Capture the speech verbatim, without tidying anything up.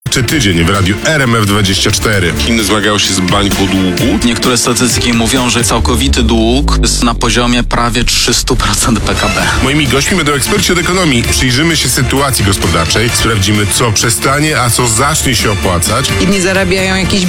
Czy tydzień w radiu R M F dwadzieścia cztery. Chiny zmagają się z bańką długu. Niektóre statystyki mówią, że całkowity dług jest na poziomie prawie trzysta procent P K B. Moimi gośćmi będą eksperci od ekonomii. Przyjrzymy się sytuacji gospodarczej, sprawdzimy, co przestanie, a co zacznie się opłacać. Inni zarabiają jakieś